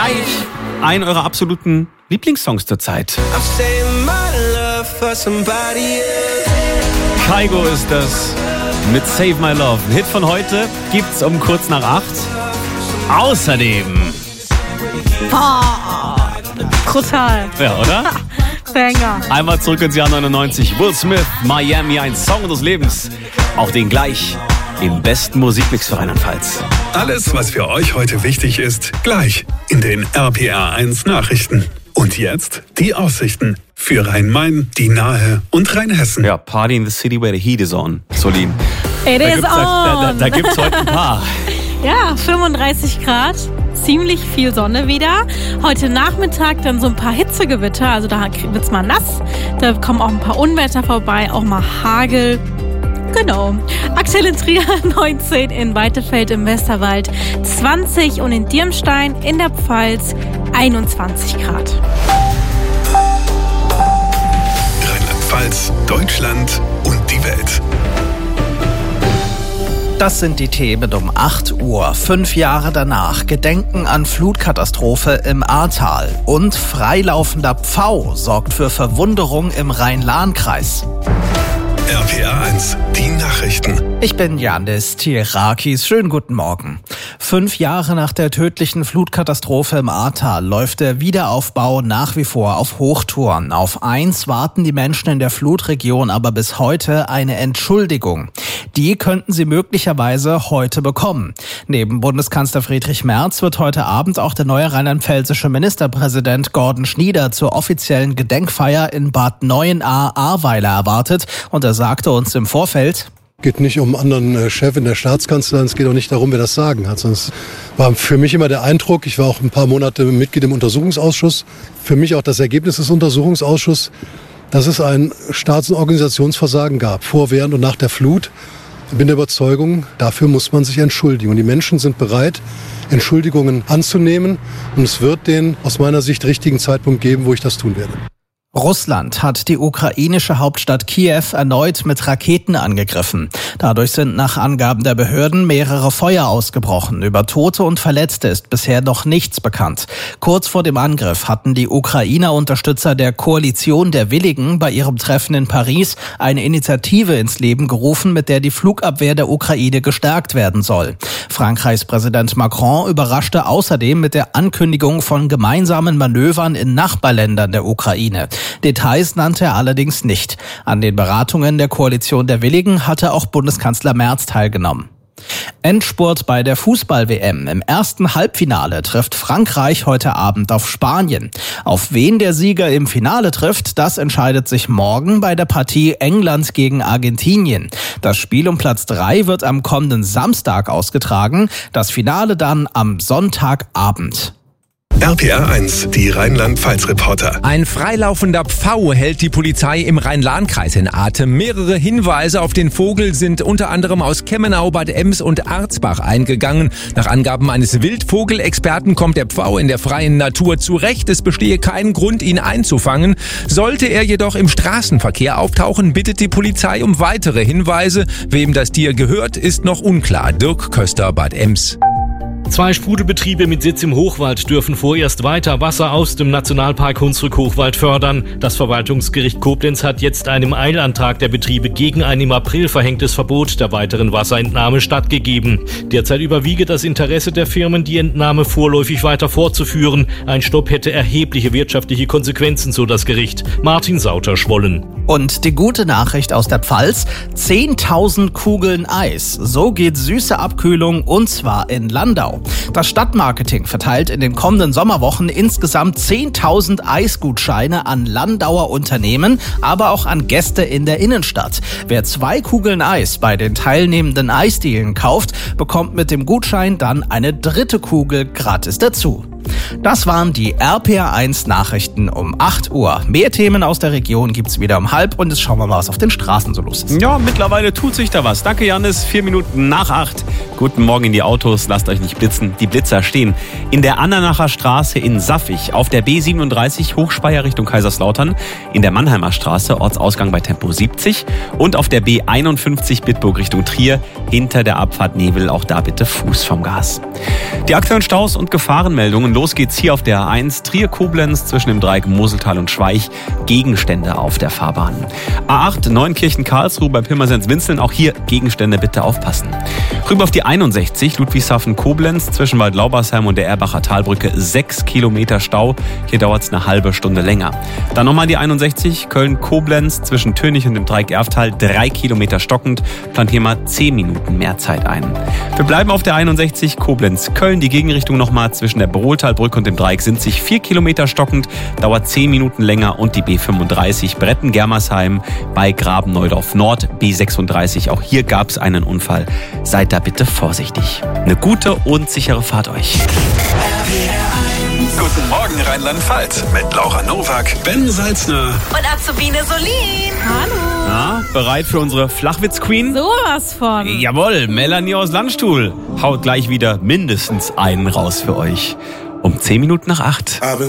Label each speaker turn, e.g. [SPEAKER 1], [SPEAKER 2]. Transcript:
[SPEAKER 1] Gleich einen eurer absoluten Lieblingssongs zur Zeit. Kygo ist das mit Save My Love. Ein Hit von heute gibt's um kurz nach 8. Außerdem...
[SPEAKER 2] Boah, brutal.
[SPEAKER 1] Ja, oder?
[SPEAKER 2] Banger.
[SPEAKER 1] Einmal zurück ins Jahr 99. Will Smith, Miami, ein Song des Lebens. Auch den gleich im besten Musikmix für Rheinland-Pfalz.
[SPEAKER 3] Alles, was für euch heute wichtig ist, gleich in den RPR1 Nachrichten. Und jetzt die Aussichten für Rhein-Main, die Nahe und Rheinhessen.
[SPEAKER 1] Ja, Party in the city where the heat is on, Solin.
[SPEAKER 2] It is on.
[SPEAKER 1] Da gibt's heute ein paar.
[SPEAKER 2] Ja, 35 Grad, ziemlich viel Sonne wieder. Heute Nachmittag dann so ein paar Hitzegewitter, also da wird's mal nass. Da kommen auch ein paar Unwetter vorbei, auch mal Hagel. Genau. Aktuell in Trier 19, in Weitefeld im Westerwald 20 und in Dirmstein in der Pfalz 21 Grad.
[SPEAKER 3] Rheinland-Pfalz, Deutschland und die Welt.
[SPEAKER 4] Das sind die Themen um 8 Uhr. 5 Jahre danach. Gedenken an Flutkatastrophe im Ahrtal. Und freilaufender Pfau sorgt für Verwunderung im Rhein-Lahn-Kreis.
[SPEAKER 3] RPR1, die Nachrichten.
[SPEAKER 4] Ich bin Janis Tirakis. Schönen guten Morgen. 5 Jahre nach der tödlichen Flutkatastrophe im Ahrtal läuft der Wiederaufbau nach wie vor auf Hochtouren. Auf eins warten die Menschen in der Flutregion aber bis heute: eine Entschuldigung. Die könnten sie möglicherweise heute bekommen. Neben Bundeskanzler Friedrich Merz wird heute Abend auch der neue rheinland-pfälzische Ministerpräsident Gordon Schnieder zur offiziellen Gedenkfeier in Bad Neuenahr-Ahrweiler erwartet. Und er sagte uns im Vorfeld:
[SPEAKER 5] Es geht nicht um einen anderen Chef in der Staatskanzlei, es geht auch nicht darum, wer das Sagen hat. Es war für mich immer der Eindruck, ich war auch ein paar Monate Mitglied im Untersuchungsausschuss, für mich auch das Ergebnis des Untersuchungsausschusses, dass es ein Staats- und Organisationsversagen gab, vor, während und nach der Flut. Ich bin der Überzeugung, dafür muss man sich entschuldigen. Und die Menschen sind bereit, Entschuldigungen anzunehmen. Und es wird den aus meiner Sicht richtigen Zeitpunkt geben, wo ich das tun werde.
[SPEAKER 4] Russland hat die ukrainische Hauptstadt Kiew erneut mit Raketen angegriffen. Dadurch sind nach Angaben der Behörden mehrere Feuer ausgebrochen. Über Tote und Verletzte ist bisher noch nichts bekannt. Kurz vor dem Angriff hatten die Ukrainer-Unterstützer der Koalition der Willigen bei ihrem Treffen in Paris eine Initiative ins Leben gerufen, mit der die Flugabwehr der Ukraine gestärkt werden soll. Frankreichs Präsident Macron überraschte außerdem mit der Ankündigung von gemeinsamen Manövern in Nachbarländern der Ukraine. Details nannte er allerdings nicht. An den Beratungen der Koalition der Willigen hatte auch Bundeskanzler Merz teilgenommen. Endspurt bei der Fußball-WM. Im ersten Halbfinale trifft Frankreich heute Abend auf Spanien. Auf wen der Sieger im Finale trifft, das entscheidet sich morgen bei der Partie England gegen Argentinien. Das Spiel um Platz 3 wird am kommenden Samstag ausgetragen, das Finale dann am Sonntagabend.
[SPEAKER 3] RPR1, die Rheinland-Pfalz-Reporter.
[SPEAKER 6] Ein freilaufender Pfau hält die Polizei im Rhein-Lahn-Kreis in Atem. Mehrere Hinweise auf den Vogel sind unter anderem aus Kemmenau, Bad Ems und Arzbach eingegangen. Nach Angaben eines Wildvogelexperten kommt der Pfau in der freien Natur zurecht. Es bestehe kein Grund, ihn einzufangen. Sollte er jedoch im Straßenverkehr auftauchen, bittet die Polizei um weitere Hinweise. Wem das Tier gehört, ist noch unklar. Dirk Köster, Bad Ems.
[SPEAKER 7] 2 Sprudelbetriebe mit Sitz im Hochwald dürfen vorerst weiter Wasser aus dem Nationalpark Hunsrück-Hochwald fördern. Das Verwaltungsgericht Koblenz hat jetzt einem Eilantrag der Betriebe gegen ein im April verhängtes Verbot der weiteren Wasserentnahme stattgegeben. Derzeit überwiege das Interesse der Firmen, die Entnahme vorläufig weiter fortzuführen. Ein Stopp hätte erhebliche wirtschaftliche Konsequenzen, so das Gericht. Martin Sauter-Schwollen.
[SPEAKER 4] Und die gute Nachricht aus der Pfalz: 10.000 Kugeln Eis. So geht süße Abkühlung, und zwar in Landau. Das Stadtmarketing verteilt in den kommenden Sommerwochen insgesamt 10.000 Eisgutscheine an Landauer Unternehmen, aber auch an Gäste in der Innenstadt. Wer 2 Kugeln Eis bei den teilnehmenden Eisdielen kauft, bekommt mit dem Gutschein dann eine 3. Kugel gratis dazu. Das waren die RPR1 Nachrichten um 8 Uhr. Mehr Themen aus der Region gibt's wieder um 7:30 und jetzt schauen wir mal, was auf den Straßen so los ist.
[SPEAKER 1] Ja, mittlerweile tut sich da was. Danke, Janis. 4 Minuten nach 8. Guten Morgen in die Autos. Lasst euch nicht blitzen. Die Blitzer stehen in der Andernacher Straße in Saffig, auf der B37 Hochspeyer Richtung Kaiserslautern, in der Mannheimer Straße Ortsausgang bei Tempo 70 und auf der B51 Bitburg Richtung Trier hinter der Abfahrt Nebel. Auch da bitte Fuß vom Gas. Die aktuellen Staus und Gefahrenmeldungen. Los geht's hier auf der A1 Trier-Koblenz zwischen dem Dreieck Moseltal und Schweich. Gegenstände auf der Fahrbahn. A8 Neunkirchen-Karlsruhe bei Pirmasens-Winzeln. Auch hier Gegenstände, bitte aufpassen. Rüber auf die 61 Ludwigshafen-Koblenz zwischen Bad Laubersheim und der Erbacher Talbrücke 6 Kilometer Stau. Hier dauert's eine halbe Stunde länger. Dann nochmal die 61 Köln-Koblenz zwischen Tönig und dem Dreieck Erftal 3 Kilometer stockend. Plant hier mal 10 Minuten mehr Zeit ein. Wir bleiben auf der 61 Koblenz-Köln. Die Gegenrichtung nochmal zwischen der Beroltalbrücke und dem Dreieck Sinzig 4 Kilometer stockend. Dauert 10 Minuten länger. Und die B35 Bretten-Germersheim bei Graben-Neudorf Nord B36. Auch hier gab's einen Unfall. Seid da bitte vorsichtig. Eine gute und sichere Fahrt euch.
[SPEAKER 3] Guten Morgen Rheinland-Pfalz mit Laura Nowak, Ben Salzner
[SPEAKER 8] und Azubine Solin.
[SPEAKER 2] Hallo.
[SPEAKER 1] Na, bereit für unsere Flachwitz-Queen?
[SPEAKER 2] Sowas von.
[SPEAKER 1] Jawohl, Melanie aus Landstuhl haut gleich wieder mindestens einen raus für euch. Um 10 Minuten nach 8.